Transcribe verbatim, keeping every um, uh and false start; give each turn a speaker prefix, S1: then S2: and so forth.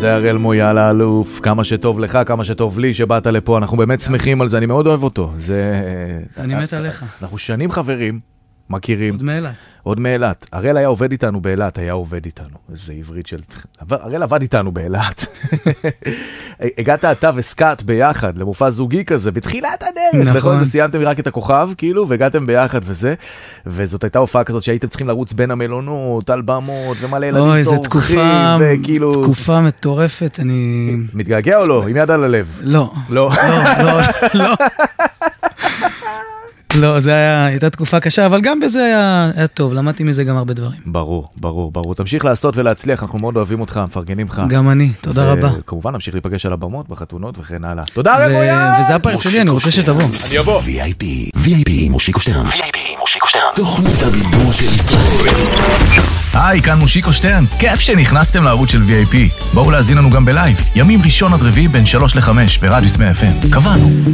S1: זה הראל מויאל האלוף, כמה שטוב לך, כמה שטוב לי שבאת לפה, אנחנו באמת שמחים על זה, אני מאוד אוהב אותו.
S2: אני מת עליך.
S1: אנחנו שנים חברים, מכירים.
S2: עוד מאילת.
S1: עוד מאילת. הראל היה עובד איתנו באילת, היה עובד איתנו. איזה עברית של... הראל עבד איתנו באילת. הגעת אתה וסקאט ביחד, למופע זוגי כזה, בתחילת הדרך. נכון. זה סיימתם רק את הכוכב, כאילו, והגעתם ביחד וזה. וזאת הייתה הופעה כזאת שהייתם צריכים לרוץ בין המלונות, על במות, ומלא ילדים צורכים, וכאילו...
S2: תקופה מטורפת, אני...
S1: מתגעגע או לא? עם יד על הלב?
S2: לא.
S1: לא.
S2: לא, לא. לא, זה היה, הייתה תקופה קשה, אבל גם בזה היה, היה טוב, למדתי מזה גם הרבה דברים.
S1: ברור, ברור, ברור. תמשיך לעשות ולהצליח, אנחנו מאוד אוהבים אותך, מפרגנים לך.
S2: גם אני, תודה רבה.
S1: וכמובן, נמשיך להיפגש על הבמות, בחתונות וכן הלאה. תודה רבה, מויאל!
S2: וזה הפרק שלי, אני רוצה שתבוא.
S1: אני אבוא.
S3: וי איי פי, וי איי פי עם מושיקו שטרן. וי איי פי עם מושיקו שטרן. תוכנית הבידור של ישראל.
S4: היי, כאן מושיקו שטרן. כיף שנכנסתם לערוץ של וי איי פי. בואו להזין לנו גם בלייב. ימים ראשון עד רביעי בין שלוש לחמש ברדיוס מאה אף אם. קבענו.